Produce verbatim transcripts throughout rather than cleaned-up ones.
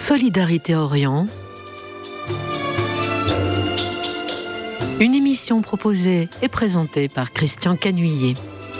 Solidarité Orient, une émission proposée et présentée par Christian Canuillet.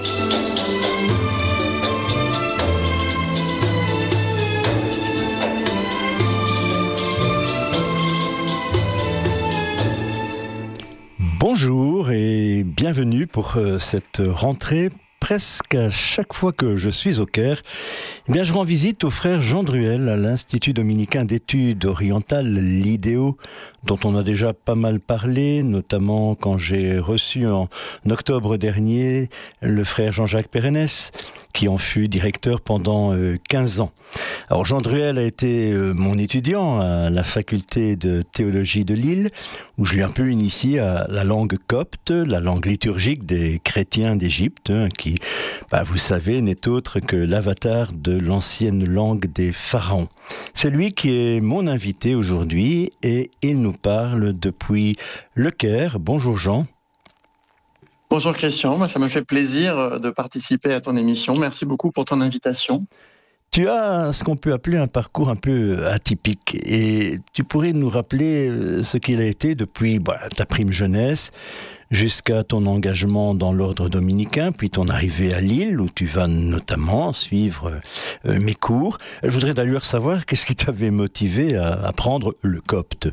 Bonjour et bienvenue pour cette rentrée. Presque à chaque fois que je suis au Caire, eh bien, je rends visite au frère Jean Druel à l'Institut dominicain d'études orientales, l'I D O, dont on a déjà pas mal parlé, notamment quand j'ai reçu en octobre dernier le frère Jean-Jacques Pérennes, qui en fut directeur pendant quinze ans. Alors Jean Druel a été mon étudiant à la faculté de théologie de Lille, où je l'ai un peu initié à la langue copte, la langue liturgique des chrétiens d'Égypte, hein, qui, bah, vous savez, n'est autre que l'avatar de l'ancienne langue des pharaons. C'est lui qui est mon invité aujourd'hui et il nous parle depuis le Caire. Bonjour Jean. Bonjour Christian, ça me fait plaisir de participer à ton émission. Merci beaucoup pour ton invitation. Tu as ce qu'on peut appeler un parcours un peu atypique et tu pourrais nous rappeler ce qu'il a été depuis bah, ta prime jeunesse jusqu'à ton engagement dans l'ordre dominicain, puis ton arrivée à Lille où tu vas notamment suivre euh, mes cours. Je voudrais d'ailleurs savoir qu'est-ce qui t'avait motivé à apprendre le copte.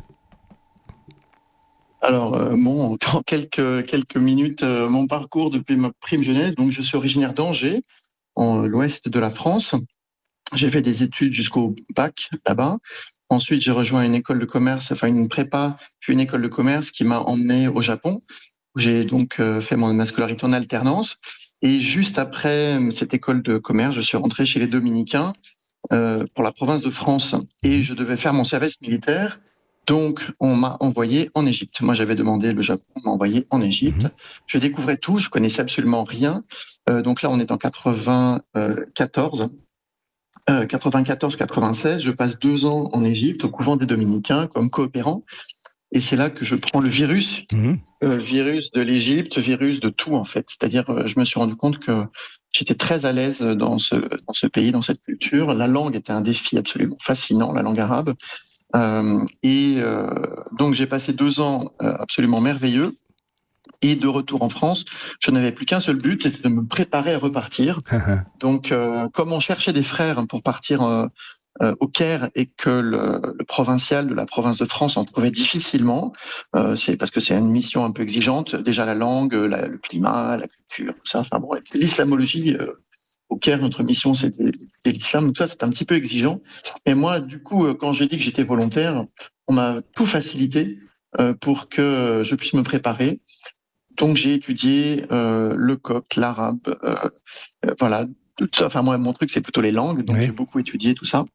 Alors, euh, bon, en quelques, quelques minutes, euh, mon parcours depuis ma prime jeunesse. Donc, je suis originaire d'Angers, en l'ouest de la France. J'ai fait des études jusqu'au bac là-bas. Ensuite, j'ai rejoint une école de commerce, enfin une prépa, puis une école de commerce qui m'a emmené au Japon, où j'ai donc euh, fait mon, ma scolarité en alternance. Et juste après cette école de commerce, je suis rentré chez les Dominicains euh, pour la province de France. Et je devais faire mon service militaire. Donc, on m'a envoyé en Égypte. Moi, j'avais demandé le Japon, on m'a envoyé en Égypte. Mmh. Je découvrais tout, je connaissais absolument rien. Euh, donc là, on est en quatre-vingt-quatorze. Euh, quatre-vingt-quatorze quatre-vingt-seize, je passe deux ans en Égypte, au couvent des Dominicains, comme coopérant. Et c'est là que je prends le virus, mmh. euh, virus de l'Égypte, virus de tout, en fait. C'est-à-dire, euh, je me suis rendu compte que j'étais très à l'aise dans ce, dans ce pays, dans cette culture. La langue était un défi absolument fascinant, la langue arabe. Euh, et euh, donc j'ai passé deux ans euh, absolument merveilleux. Et de retour en France, je n'avais plus qu'un seul but, c'était de me préparer à repartir. Donc, euh, comme on cherchait des frères pour partir euh, euh, au Caire et que le, le provincial de la province de France en trouvait difficilement, euh, c'est parce que c'est une mission un peu exigeante. Déjà la langue, la, le climat, la culture, tout ça. Enfin bon, l'islamologie. Euh, Au Caire, notre mission, c'était l'islam. Donc ça, c'est un petit peu exigeant. Et moi, du coup, quand j'ai dit que j'étais volontaire, on m'a tout facilité euh, pour que je puisse me préparer. Donc j'ai étudié euh, le copte, l'arabe, euh, euh, voilà, tout ça. Enfin moi, mon truc, c'est plutôt les langues. Donc oui. J'ai beaucoup étudié tout ça.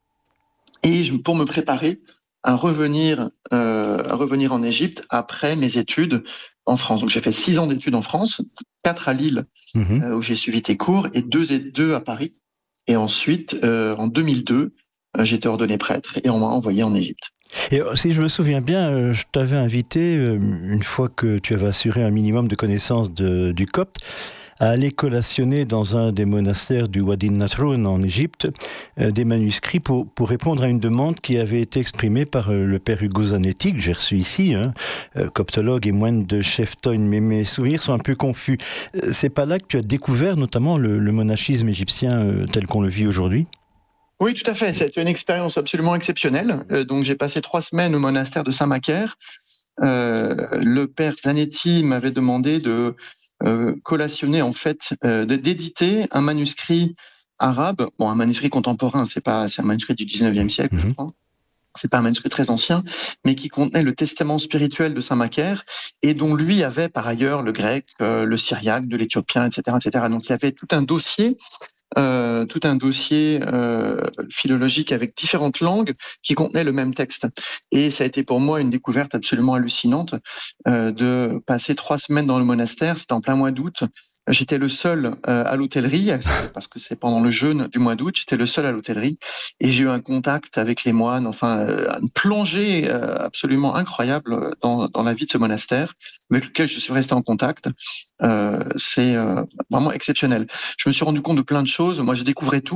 Et je, pour me préparer à revenir, euh, à revenir en Égypte après mes études en France. Donc j'ai fait six ans d'études en France, quatre à Lille, mmh. euh, où j'ai suivi tes cours, et deux et deux à Paris. Et ensuite, euh, en deux mille deux, euh, j'ai été ordonné prêtre et on m'a envoyé en Égypte. Et si je me souviens bien, euh, je t'avais invité, euh, une fois que tu avais assuré un minimum de connaissances de, du copte, à aller collationner dans un des monastères du Wadi Natroun en Égypte euh, des manuscrits pour, pour répondre à une demande qui avait été exprimée par euh, le père Hugo Zanetti, que j'ai reçu ici, hein, euh, coptologue et moine de Cheftoin, mais mes souvenirs sont un peu confus. Euh, c'est pas là que tu as découvert notamment le, le monachisme égyptien euh, tel qu'on le vit aujourd'hui ? Oui, tout à fait. C'était une expérience absolument exceptionnelle. Euh, donc, j'ai passé trois semaines au monastère de Saint-Macaire. Euh, le père Zanetti m'avait demandé de euh, collationner, en fait, euh, d'éditer un manuscrit arabe. Bon, un manuscrit contemporain, c'est pas, c'est un manuscrit du dix-neuvième siècle, mmh. je crois. C'est pas un manuscrit très ancien, mais qui contenait le testament spirituel de Saint-Macaire et dont lui avait par ailleurs le grec, euh, le syriaque, de l'éthiopien, et cetera, et cetera. Donc, il y avait tout un dossier. Euh, tout un dossier euh, philologique avec différentes langues qui contenaient le même texte. Et ça a été pour moi une découverte absolument hallucinante euh, de passer trois semaines dans le monastère. C'était en plein mois d'août. J'étais le seul euh, à l'hôtellerie, parce que c'est pendant le jeûne du mois d'août, j'étais le seul à l'hôtellerie, et j'ai eu un contact avec les moines, enfin, euh, une plongée euh, absolument incroyable dans, dans la vie de ce monastère, avec lequel je suis resté en contact. Euh, c'est euh, vraiment exceptionnel. Je me suis rendu compte de plein de choses. Moi, je découvrais tout.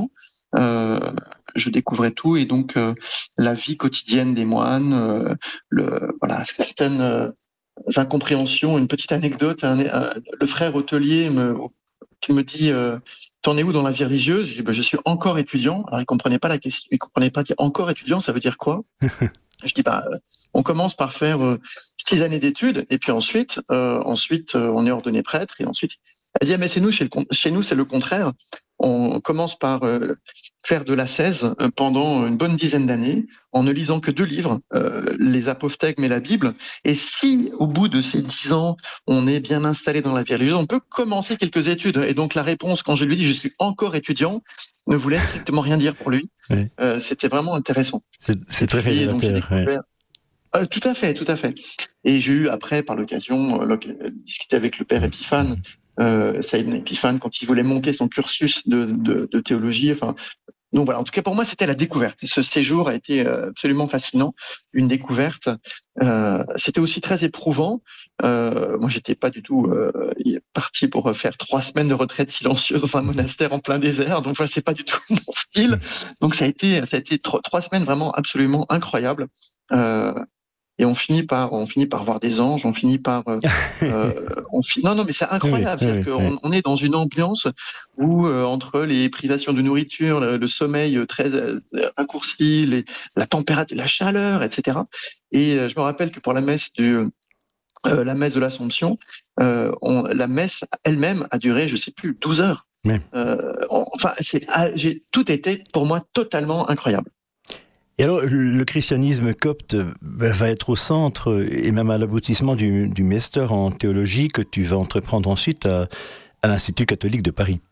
euh, je découvrais tout, et donc euh, la vie quotidienne des moines, euh, le, voilà, certaines euh, incompréhensions. Une petite anecdote, un, un, le frère hôtelier me, qui me dit euh, t'en es où dans la vie religieuse? Je dis ben, je suis encore étudiant. Alors il comprenait pas la question, il comprenait pas dire encore étudiant, ça veut dire quoi? Je dis bah on commence par faire euh, six années d'études, et puis ensuite euh, ensuite euh, on est ordonné prêtre, et ensuite elle dit ah, mais c'est nous chez, le, chez nous c'est le contraire. On commence par euh, faire de l'ascèse euh, pendant une bonne dizaine d'années en ne lisant que deux livres, euh, les apophthegmes et la Bible. Et si au bout de ces dix ans on est bien installé dans la vie religieuse, on peut commencer quelques études. Et donc la réponse quand je lui dis je suis encore étudiant ne voulait strictement rien dire pour lui. Oui. Euh, c'était vraiment intéressant. C'est, c'est très puis, révélateur. Ouais. Euh, tout à fait, tout à fait. Et j'ai eu après, par l'occasion, euh, discuter avec le père Épiphane, euh, Saïd Épiphane, quand il voulait monter son cursus de, de, de théologie. Enfin, donc voilà. En tout cas, pour moi, c'était la découverte. Ce séjour a été absolument fascinant, une découverte. Euh, c'était aussi très éprouvant. Euh, moi, j'étais pas du tout euh, parti pour faire trois semaines de retraite silencieuse dans un monastère en plein désert. Donc voilà, c'est pas du tout mon style. Donc ça a été, ça a été trois, trois semaines vraiment absolument incroyables. Euh, Et on finit par, on finit par voir des anges, on finit par, euh, euh, on fi... non non mais c'est incroyable, oui, c'est-à-dire oui, qu'on oui. on est dans une ambiance où euh, entre les privations de nourriture, le, le sommeil très euh, raccourci, les, la température, la chaleur, et cetera. Et euh, je me rappelle que pour la messe du, euh, la messe de l'Assomption, euh, on, la messe elle-même a duré, je sais plus, douze heures. Oui. Euh, on, enfin, c'est, j'ai, tout était pour moi totalement incroyable. Et alors, le christianisme copte va être au centre et même à l'aboutissement du, du master en théologie que tu vas entreprendre ensuite à, à l'Institut catholique de Paris.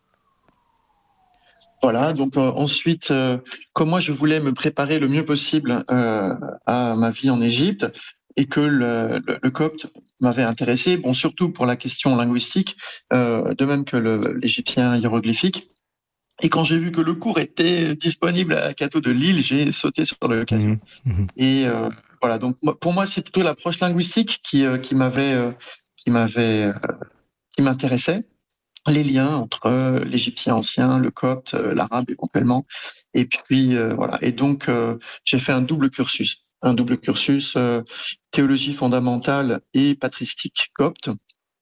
Voilà, donc euh, ensuite, euh, comme moi je voulais me préparer le mieux possible euh, à ma vie en Égypte et que le, le, le copte m'avait intéressé, bon surtout pour la question linguistique, euh, de même que le, l'égyptien hiéroglyphique. Et quand j'ai vu que le cours était disponible à la Catho de Lille, j'ai sauté sur l'occasion. Mmh. Et euh, voilà, donc pour moi, c'est plutôt l'approche linguistique qui, euh, qui m'avait, euh, qui m'avait, euh, qui m'intéressait. Les liens entre l'égyptien ancien, le copte, euh, l'arabe éventuellement. Et puis euh, voilà. Et donc euh, j'ai fait un double cursus, un double cursus euh, théologie fondamentale et patristique copte.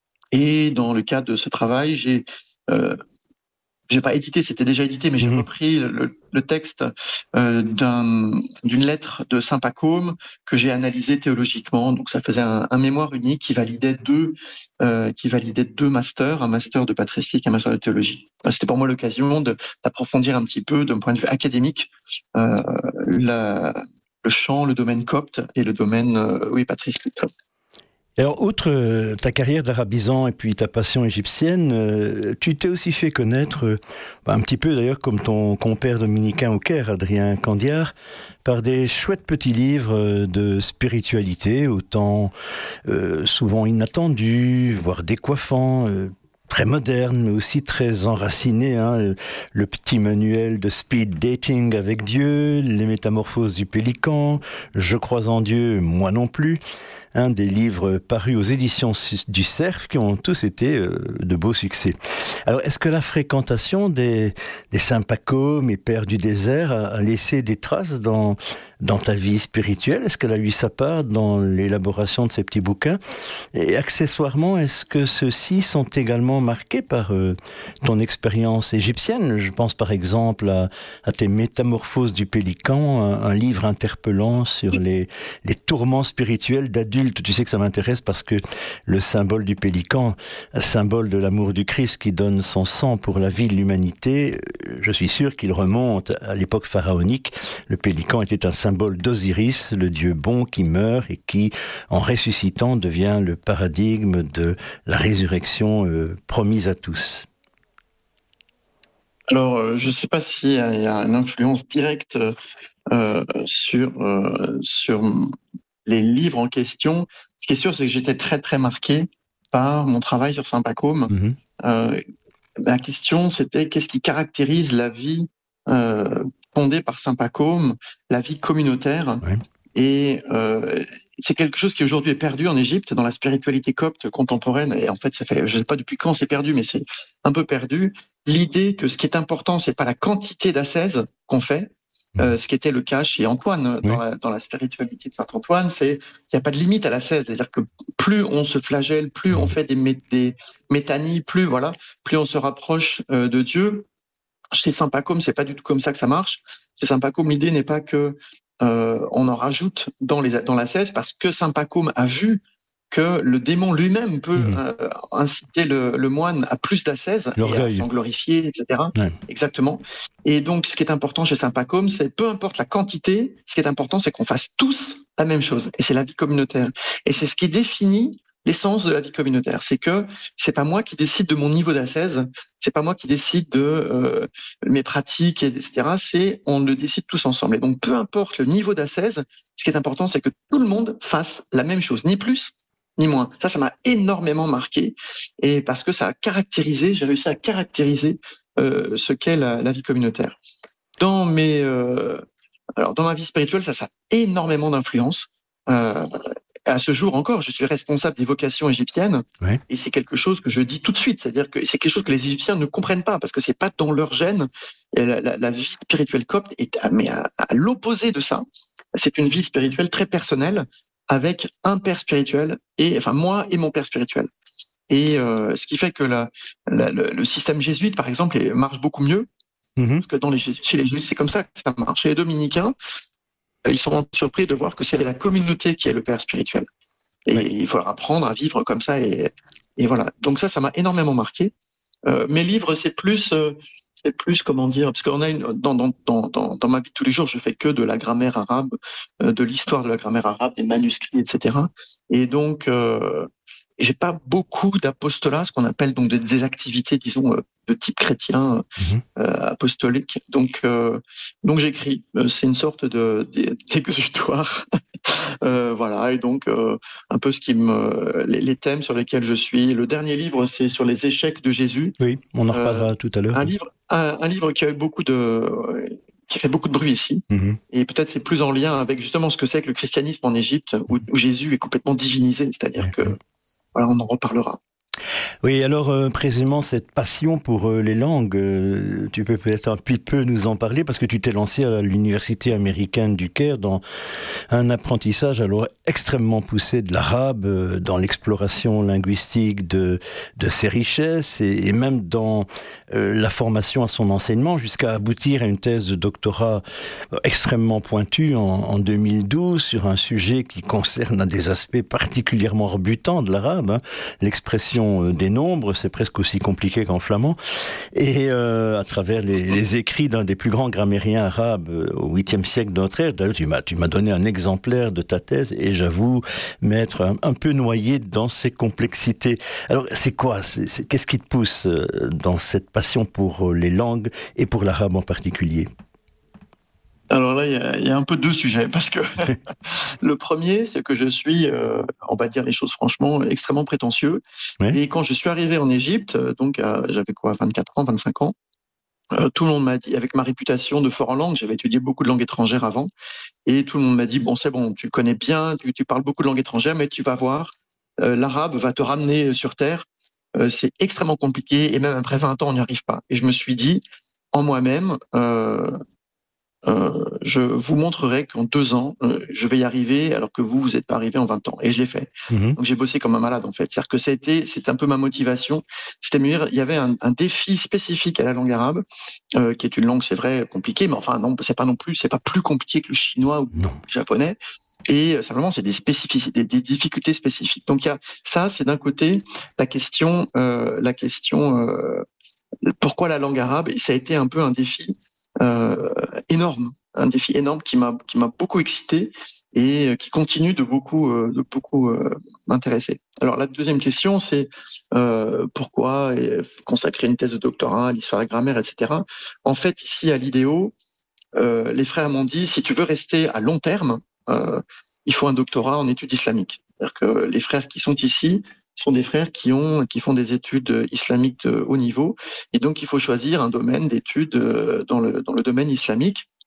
Et dans le cadre de ce travail, j'ai euh, j'ai pas édité, c'était déjà édité, mais j'ai mmh. repris le, le texte euh, d'un, d'une lettre de Saint Pacôme que j'ai analysé théologiquement. Donc ça faisait un, un mémoire unique qui validait deux, euh, qui validait deux masters, un master de patristique et un master de théologie. C'était pour moi l'occasion de, d'approfondir un petit peu, d'un point de vue académique, euh, la, le champ, le domaine copte et le domaine, euh, oui, patristique. Alors, outre euh, ta carrière d'arabisant et puis ta passion égyptienne, euh, tu t'es aussi fait connaître, euh, un petit peu d'ailleurs comme ton compère dominicain au Caire, Adrien Candiard, par des chouettes petits livres de spiritualité, autant euh, souvent inattendus, voire décoiffants, euh, très moderne, mais aussi très enraciné, hein, le petit manuel de speed dating avec Dieu, les métamorphoses du pélican, Je crois en Dieu, moi non plus, hein, des livres parus aux éditions du Cerf qui ont tous été euh, de beaux succès. Alors, est-ce que la fréquentation des, des Saint Pacôme et Pères du désert a, a laissé des traces dans, dans ta vie spirituelle? Est-ce qu'elle a eu sa part dans l'élaboration de ces petits bouquins? Et accessoirement, est-ce que ceux-ci sont également marqués par euh, ton expérience égyptienne? Je pense par exemple à, à tes Métamorphoses du pélican, un, un livre interpellant sur les, les tourments spirituels d'adultes. Tu sais que ça m'intéresse parce que le symbole du pélican, symbole de l'amour du Christ qui donne son sang pour la vie de l'humanité, je suis sûr qu'il remonte à l'époque pharaonique. Le pélican était un symbole d'Osiris, le dieu bon qui meurt et qui, en ressuscitant, devient le paradigme de la résurrection euh, promise à tous. Alors, je ne sais pas s'il y a une influence directe euh, sur, euh, sur les livres en question. Ce qui est sûr, c'est que j'étais très, très marqué par mon travail sur Saint Pacôme. Mm-hmm. Euh, la question, c'était qu'est-ce qui caractérise la vie euh, fondée par Saint Pacôme, la vie communautaire. Ouais. Et euh, c'est quelque chose qui aujourd'hui est perdu en Égypte, dans la spiritualité copte contemporaine. Et en fait, ça fait, je ne sais pas depuis quand c'est perdu, mais c'est un peu perdu. L'idée que ce qui est important, c'est pas la quantité d'ascèse qu'on fait. Euh, ce qui était le cas chez Antoine, Oui. dans, la, dans la spiritualité de saint Antoine, c'est qu'il n'y a pas de limite à l'ascèse. C'est-à-dire que plus on se flagelle, plus on fait des, mé- des métanies, plus voilà, plus on se rapproche euh, de Dieu. Chez saint Pacôme, c'est pas du tout comme ça que ça marche. Chez saint Pacôme, l'idée n'est pas que euh, on en rajoute dans les dans l'ascèse, parce que saint Pacôme a vu que le démon lui-même peut Mhm. euh, inciter le, le moine à plus d'ascèse et à L'orgueil. s'en glorifier, et cetera. Ouais. Exactement. Et donc, ce qui est important chez saint Pacôme, c'est peu importe la quantité, ce qui est important, c'est qu'on fasse tous la même chose. Et c'est la vie communautaire. Et c'est ce qui définit l'essence de la vie communautaire. C'est que c'est pas moi qui décide de mon niveau d'ascèse, c'est pas moi qui décide de euh, mes pratiques, et cetera. C'est on le décide tous ensemble. Et donc, peu importe le niveau d'ascèse, ce qui est important, c'est que tout le monde fasse la même chose, ni plus ni moins. Ça, ça m'a énormément marqué, et parce que ça a caractérisé, j'ai réussi à caractériser euh, ce qu'est la, la vie communautaire. Dans mes, euh, alors dans ma vie spirituelle, ça, ça a énormément d'influence. Euh, à ce jour encore, je suis responsable des vocations égyptiennes, Ouais. et c'est quelque chose que je dis tout de suite, c'est-à-dire que c'est quelque chose que les Égyptiens ne comprennent pas, parce que c'est pas dans leur gène. Et la, la, la vie spirituelle copte est à, mais à, à l'opposé de ça. C'est une vie spirituelle très personnelle, avec un père spirituel, et enfin moi et mon père spirituel. Et euh, ce qui fait que la, la, le, le système jésuite, par exemple, marche beaucoup mieux, Mhm. parce que dans les, chez les jésuites, c'est comme ça que ça marche. Chez les dominicains, ils sont surpris de voir que c'est la communauté qui est le père spirituel. Et Ouais. il faut leur apprendre à vivre comme ça. Et, et voilà. Donc ça, ça m'a énormément marqué. Euh, mes livres, c'est plus, euh, c'est plus comment dire, parce qu'on a une dans, dans dans dans dans ma vie de tous les jours, je fais que de la grammaire arabe, euh, de l'histoire de la grammaire arabe, des manuscrits, et cetera. Et donc, euh, j'ai pas beaucoup d'apostolat, ce qu'on appelle donc des, des activités, disons, euh, de type chrétien, Mhm. euh, apostolique. Donc, euh, donc j'écris. Euh, C'est une sorte de de- d'exutoire. Euh, voilà, et donc euh, un peu ce qui me, les, les thèmes sur lesquels je suis. Le dernier livre, c'est sur les échecs de Jésus. Oui, on en Euh, reparlera tout à l'heure. un livre, un, un livre qui a eu beaucoup de, qui fait beaucoup de bruit ici. Mhm. Et peut-être c'est plus en lien avec justement ce que c'est que le christianisme en Égypte, où, où Jésus est complètement divinisé. C'est-à-dire Ouais. que voilà, on en reparlera. Oui, alors euh, précisément cette passion pour euh, les langues, euh, tu peux peut-être un petit peu nous en parler parce que tu t'es lancé à l'université américaine du Caire dans un apprentissage alors extrêmement poussé de l'arabe, euh, dans l'exploration linguistique de de ses richesses et, et même dans euh, la formation à son enseignement jusqu'à aboutir à une thèse de doctorat extrêmement pointue en, en deux mille douze sur un sujet qui concerne un des aspects particulièrement rebutants de l'arabe, hein, l'expression des nombres, c'est presque aussi compliqué qu'en flamand, et euh, à travers les, les écrits d'un des plus grands grammairiens arabes euh, au huitième siècle de notre ère. D'ailleurs, tu m'as, tu m'as donné un exemplaire de ta thèse, et j'avoue m'être un, un peu noyé dans ces complexités. Alors, c'est quoi c'est, c'est, qu'est-ce qui te pousse euh, dans cette passion pour euh, les langues, et pour l'arabe en particulier ? Alors là, il y a, il y a un peu deux sujets, parce que le premier, c'est que je suis, euh, on va dire les choses franchement, extrêmement prétentieux. Ouais. Et quand je suis arrivé en Égypte, euh, donc euh, j'avais quoi, vingt-quatre ans, vingt-cinq ans, euh, tout le monde m'a dit, avec ma réputation de fort en langue, j'avais étudié beaucoup de langues étrangères avant, et tout le monde m'a dit, bon, c'est bon, tu connais bien, tu, tu parles beaucoup de langues étrangères, mais tu vas voir, euh, l'arabe va te ramener sur terre. Euh, c'est extrêmement compliqué, et même après vingt ans, on n'y arrive pas. Et je me suis dit, en moi-même, euh, Euh, je vous montrerai qu'en deux ans, euh, je vais y arriver, alors que vous, vous n'êtes pas arrivé en vingt ans. Et je l'ai fait. Mm-hmm. Donc j'ai bossé comme un malade, en fait. C'est-à-dire que ça a été, c'est un peu ma motivation. C'était mieux. Il y avait un, un défi spécifique à la langue arabe, euh, qui est une langue, c'est vrai, compliquée, mais enfin non, c'est pas non plus, c'est pas plus compliqué que le chinois ou Non. le japonais. Et euh, simplement, c'est des spécificités, des, des difficultés spécifiques. Donc il y a ça, c'est d'un côté la question, euh, la question, euh, pourquoi la langue arabe? Et ça a été un peu un défi. Euh, énorme, un défi énorme qui m'a qui m'a beaucoup excité et qui continue de beaucoup euh, de beaucoup euh, m'intéresser. Alors la deuxième question, c'est euh, pourquoi consacrer une thèse de doctorat à l'histoire de la grammaire, et cetera. En fait, ici à l'I D O, euh, les frères m'ont dit, si tu veux rester à long terme, euh, il faut un doctorat en études islamiques. C'est-à-dire que les frères qui sont ici sont des frères qui ont, qui font des études islamiques de haut niveau, et donc il faut choisir un domaine d'études dans le dans le domaine islamique.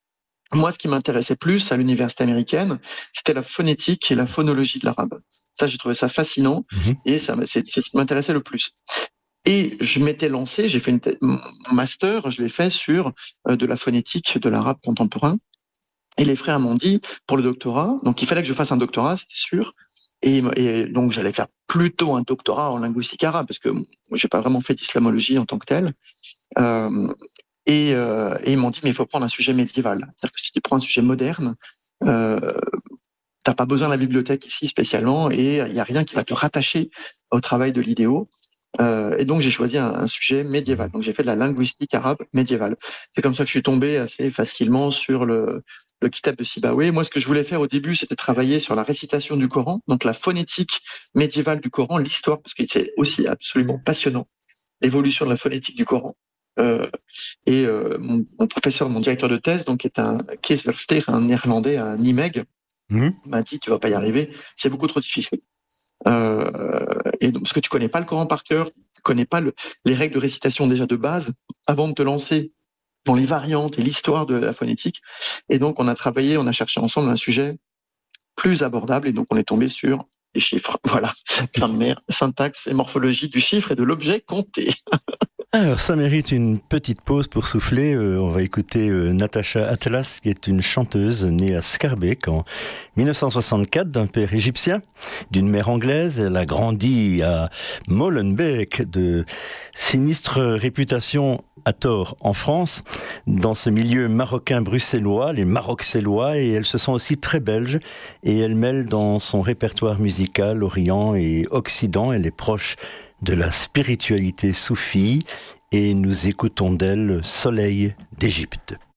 Moi, ce qui m'intéressait plus à l'université américaine, c'était la phonétique et la phonologie de l'arabe. Ça, j'ai trouvé ça fascinant mmh. et ça, c'est, c'est ce qui m'intéressait le plus. Et je m'étais lancé, j'ai fait une t- mon master, je l'ai fait sur euh, de la phonétique de l'arabe contemporain. Et les frères m'ont dit, pour le doctorat, donc il fallait que je fasse un doctorat, c'était sûr. Et, et donc j'allais faire plutôt un doctorat en linguistique arabe, parce que moi, j'ai pas vraiment fait d'islamologie en tant que telle. Euh, et, euh, et ils m'ont dit, mais il faut prendre un sujet médiéval. C'est-à-dire que si tu prends un sujet moderne, euh, t'as pas besoin de la bibliothèque ici spécialement, et il y a rien qui va te rattacher au travail de l'idéo. Euh, et donc j'ai choisi un, un sujet médiéval. Donc j'ai fait de la linguistique arabe médiévale. C'est comme ça que je suis tombé assez facilement sur le, le Kitab de Sibawayh. Moi, ce que je voulais faire au début, c'était travailler sur la récitation du Coran, donc la phonétique médiévale du Coran, l'histoire, parce que c'est aussi absolument passionnant, l'évolution de la phonétique du Coran. Euh, et euh, mon, mon professeur, mon directeur de thèse, donc est un Kees Versteeg, un néerlandais à Nijmegen, mmh. m'a dit tu vas pas y arriver, c'est beaucoup trop difficile. Euh, et donc, parce que tu connais pas le Coran par cœur, tu connais pas le, les règles de récitation déjà de base avant de te lancer dans les variantes et l'histoire de la phonétique. Et donc, on a travaillé, on a cherché ensemble un sujet plus abordable et donc on est tombé sur les chiffres. Voilà, grammaire, syntaxe et morphologie du chiffre et de l'objet compté. Alors, ça mérite une petite pause pour souffler. Euh, on va écouter euh, Natacha Atlas, qui est une chanteuse née à Schaerbeek en dix-neuf cent soixante-quatre, d'un père égyptien, d'une mère anglaise. Elle a grandi à Molenbeek, de sinistre réputation à tort en France, dans ce milieu marocain-bruxellois, les maroxellois, et elle se sent aussi très belge, et elle mêle dans son répertoire musical Orient et Occident. Elle est proche de la spiritualité soufie, et nous écoutons d'elle Soleil d'Égypte.